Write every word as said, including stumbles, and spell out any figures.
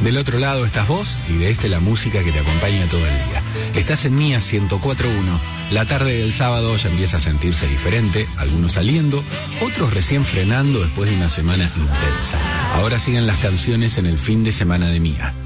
Del otro lado estás vos y de este la música que te acompaña todo el día. Estás en Mía ciento cuatro punto uno. La tarde del sábado ya empieza a sentirse diferente, algunos saliendo, otros recién frenando después de una semana intensa. Ahora siguen las canciones en el fin de semana de Mía.